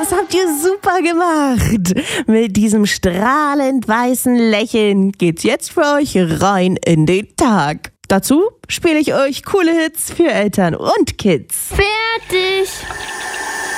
Das habt ihr super gemacht. Mit diesem strahlend weißen Lächeln geht's jetzt für euch rein in den Tag. Dazu spiele ich euch coole Hits für Eltern und Kids. Fertig!